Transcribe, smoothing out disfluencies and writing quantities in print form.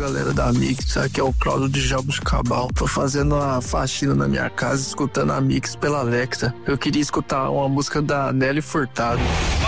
galera da Mix, aqui é o Cláudio de Jabuticabal. Tô fazendo uma faxina na minha casa, escutando a Mix pela Alexa. Eu queria escutar uma música da Nelly Furtado.